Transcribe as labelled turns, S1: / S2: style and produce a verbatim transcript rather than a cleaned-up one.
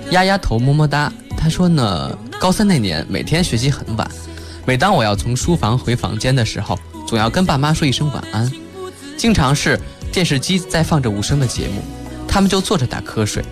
S1: 丫丫头么么哒，他说呢，高三那年每天学习很晚，每当我要从书房回房间的时候，总要跟爸妈说一声晚安。经常是电视机在放着无声的节目，他们就坐着打瞌睡，